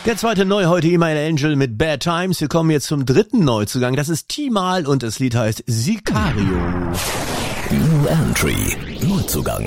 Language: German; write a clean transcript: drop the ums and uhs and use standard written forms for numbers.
Der zweite Neu heute Email Angel mit Bad Times. Wir kommen jetzt zum dritten Neuzugang. Das ist Timal und das Lied heißt Sicario. New Entry. Neuzugang.